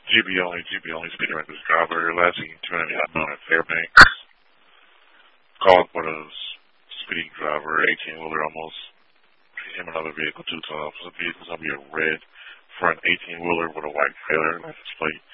GB only, speaking with this driver, last thing 2.5 at Fairbanks. Called for the speeding driver, 18-wheeler almost him another vehicle too tough. So the vehicle's gonna be a red front 18-wheeler with a white trailer license plate.